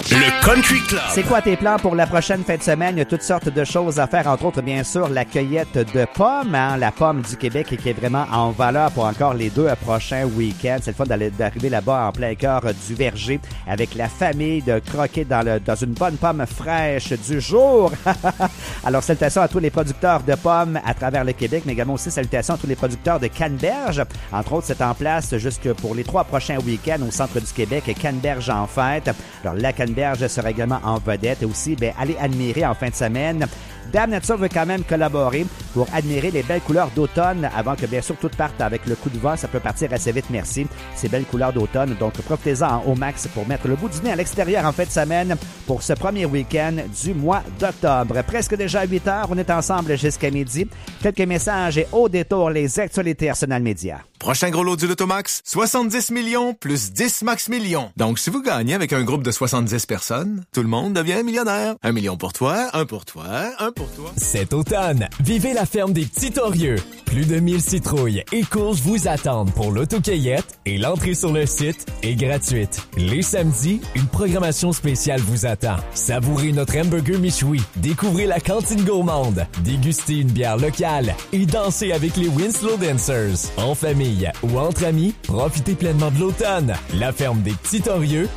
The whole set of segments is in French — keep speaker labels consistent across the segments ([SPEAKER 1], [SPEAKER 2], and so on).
[SPEAKER 1] Le Country Club.
[SPEAKER 2] C'est quoi tes plans pour la prochaine fin de semaine? Il y a toutes sortes de choses à faire, entre autres, bien sûr, la cueillette de pommes, hein, la pomme du Québec qui est vraiment en valeur pour encore les 2 prochains week-ends. C'est le fun d'arriver là-bas en plein cœur du verger avec la famille, de croquer dans une bonne pomme fraîche du jour. Alors, salutations à tous les producteurs de pommes à travers le Québec, mais également aussi salutations à tous les producteurs de canneberge. Entre autres, c'est en place jusque pour les 3 prochains week-ends au centre du Québec, Canneberge en fête. Alors, la canneberge sera également en vedette et aussi, allez admirer en fin de semaine. Dame Nature veut quand même collaborer pour admirer les belles couleurs d'automne avant que, bien sûr, tout parte avec le coup de vent. Ça peut partir assez vite, merci. Ces belles couleurs d'automne. Donc, profitez-en au max pour mettre le bout du nez à l'extérieur en fin de semaine pour ce premier week-end du mois d'octobre. Presque déjà à 8 heures, on est ensemble jusqu'à midi. Quelques messages et au détour, les actualités Arsenal Média.
[SPEAKER 3] Prochain gros lot du Lotomax, 70 millions plus 10 max millions. Donc, si vous gagnez avec un groupe de 70 personnes, tout le monde devient millionnaire. 1 million pour toi, un pour toi, un pour toi.
[SPEAKER 4] Cet automne, vivez la ferme des Petits Torieux. Plus de 1000 citrouilles et courges vous attendent pour l'autocueillette et l'entrée sur le site est gratuite. Les samedis, une programmation spéciale vous attend. Savourez notre hamburger Michoui, découvrez la cantine gourmande, dégustez une bière locale et dansez avec les Winslow Dancers. En famille ou entre amis, profitez pleinement de l'automne. La ferme des Petits Torieux,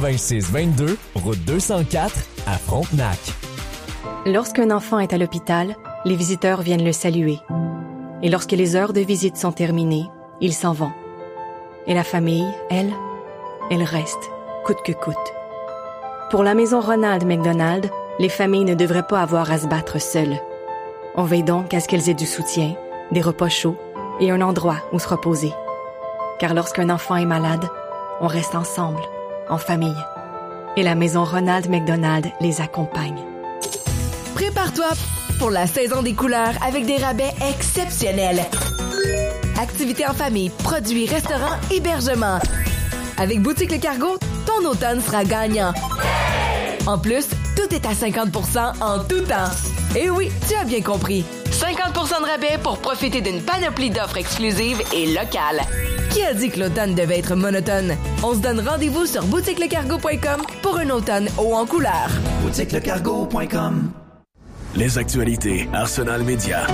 [SPEAKER 4] 8622, route 204 à Frontenac.
[SPEAKER 5] Lorsqu'un enfant est à l'hôpital, les visiteurs viennent le saluer. Et lorsque les heures de visite sont terminées, ils s'en vont. Et la famille, elle reste, coûte que coûte. Pour la maison Ronald McDonald, les familles ne devraient pas avoir à se battre seules. On veille donc à ce qu'elles aient du soutien, des repas chauds et un endroit où se reposer. Car lorsqu'un enfant est malade, on reste ensemble, en famille. Et la maison Ronald McDonald les accompagne.
[SPEAKER 6] Prépare-toi pour la saison des couleurs avec des rabais exceptionnels. Activités en famille, produits, restaurants, hébergements. Avec Boutique Le Cargo, ton automne sera gagnant. En plus, tout est à 50% en tout temps. Et oui, tu as bien compris. 50% de rabais pour profiter d'une panoplie d'offres exclusives et locales. Qui a dit que l'automne devait être monotone? On se donne rendez-vous sur boutiquelecargo.com pour un automne haut en couleurs.
[SPEAKER 1] boutiquelecargo.com. Les actualités Arsenal Média.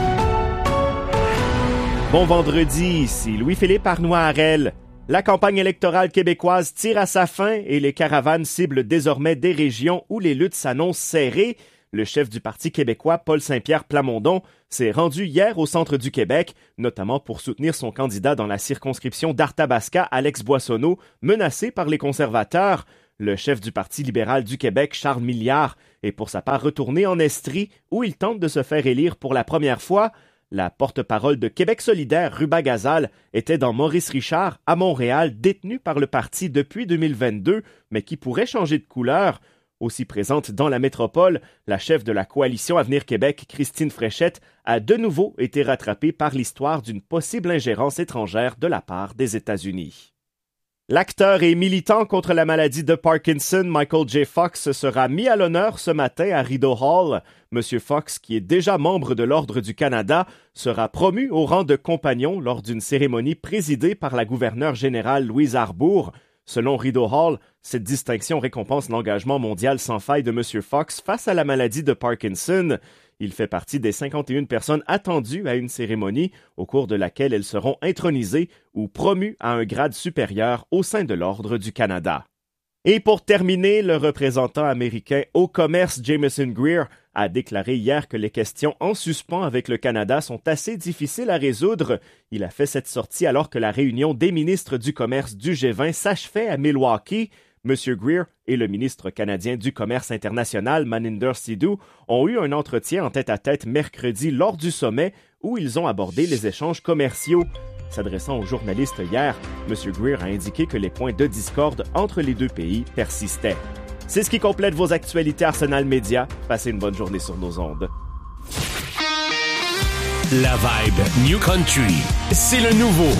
[SPEAKER 7] Bon vendredi, ici Louis-Philippe Arnois-Harel. La campagne électorale québécoise tire à sa fin et les caravanes ciblent désormais des régions où les luttes s'annoncent serrées. Le chef du Parti québécois, Paul Saint-Pierre Plamondon, s'est rendu hier au centre du Québec, notamment pour soutenir son candidat dans la circonscription d'Arthabasca, Alex Boissonneau, menacé par les conservateurs. Le chef du Parti libéral du Québec, Charles Milliard, est pour sa part retourné en Estrie, où il tente de se faire élire pour la première fois. La porte-parole de Québec solidaire, Ruba Gazal, était dans Maurice Richard, à Montréal, détenu par le parti depuis 2022, mais qui pourrait changer de couleur. Aussi présente dans la métropole, la chef de la coalition Avenir Québec, Christine Fréchette, a de nouveau été rattrapée par l'histoire d'une possible ingérence étrangère de la part des États-Unis. L'acteur et militant contre la maladie de Parkinson, Michael J. Fox, sera mis à l'honneur ce matin à Rideau Hall. Monsieur Fox, qui est déjà membre de l'Ordre du Canada, sera promu au rang de compagnon lors d'une cérémonie présidée par la gouverneure générale Louise Arbour. Selon Rideau Hall, cette distinction récompense l'engagement mondial sans faille de M. Fox face à la maladie de Parkinson. Il fait partie des 51 personnes attendues à une cérémonie au cours de laquelle elles seront intronisées ou promues à un grade supérieur au sein de l'Ordre du Canada. Et pour terminer, le représentant américain au commerce Jameson Greer a déclaré hier que les questions en suspens avec le Canada sont assez difficiles à résoudre. Il a fait cette sortie alors que la réunion des ministres du commerce du G20 s'achevait à Milwaukee. M. Greer et le ministre canadien du Commerce international, Maninder Sidhu, ont eu un entretien en tête-à-tête mercredi lors du sommet où ils ont abordé les échanges commerciaux. S'adressant aux journalistes hier, M. Greer a indiqué que les points de discorde entre les deux pays persistaient. C'est ce qui complète vos actualités Arsenal Média. Passez une bonne journée sur nos ondes.
[SPEAKER 1] La vibe New Country, c'est le nouveau.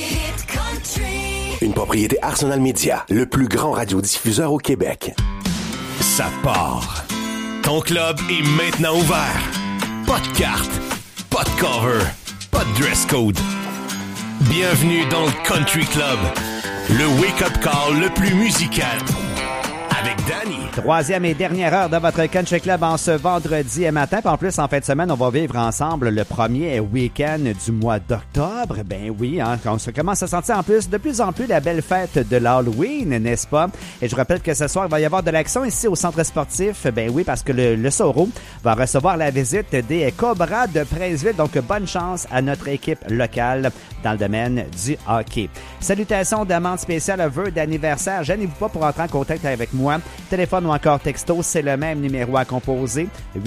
[SPEAKER 8] Une propriété Arsenal Média, le plus grand radiodiffuseur au Québec.
[SPEAKER 1] Ça part. Ton club est maintenant ouvert. Pas de carte, pas de cover, pas de dress code. Bienvenue dans le Country Club, le wake-up call le plus musical. Avec Danny.
[SPEAKER 2] Troisième et dernière heure de votre Country Club en ce vendredi matin. Puis en plus, en fin de semaine, on va vivre ensemble le premier week-end du mois d'octobre. Ben oui, hein, on se commence à sentir en plus de plus en plus la belle fête de l'Halloween, n'est-ce pas? Et je rappelle que ce soir, il va y avoir de l'action ici au centre sportif. Ben oui, parce que le Soro va recevoir la visite des Cobras de Princeville. Donc, bonne chance à notre équipe locale dans le domaine du hockey. Salutations, demande spéciale, vœux d'anniversaire. Gênez-vous pas pour entrer en contact avec moi. Téléphone ou encore texto, c'est le même numéro à composer.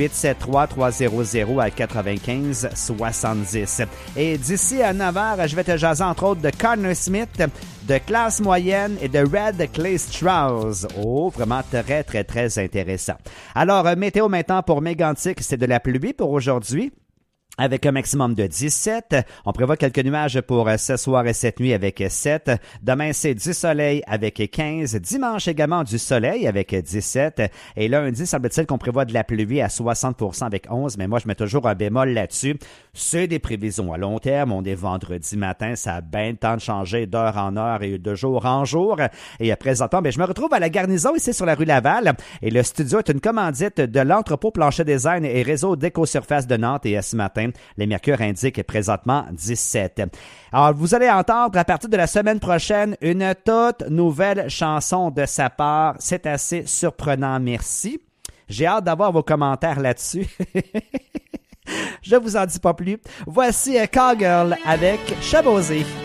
[SPEAKER 2] 873-300-95-70. Et d'ici à 9h, je vais te jaser entre autres de Connor Smith, de classe moyenne et de Red Clay Strauss. Oh, vraiment très, très, très intéressant. Alors, météo maintenant pour Mégantic, c'est de la pluie pour aujourd'hui. Avec un maximum de 17. On prévoit quelques nuages pour ce soir et cette nuit avec 7. Demain, c'est du soleil avec 15. Dimanche également du soleil avec 17. Et lundi, semble-t-il qu'on prévoit de la pluie à 60% avec 11. Mais moi, je mets toujours un bémol là-dessus. C'est des prévisions à long terme. On est vendredi matin. Ça a bien le temps de changer d'heure en heure et de jour en jour. Et présentement, je me retrouve à la garnison ici sur la rue Laval. Et le studio est une commandite de l'entrepôt Plancher Design et réseau d'Éco-Surface de Nantes. Et ce matin, les mercures indiquent présentement 17. Alors, vous allez entendre à partir de la semaine prochaine une toute nouvelle chanson de sa part. C'est assez surprenant, merci. J'ai hâte d'avoir vos commentaires là-dessus. Je vous en dis pas plus. Voici Cowgirl avec Chabosé.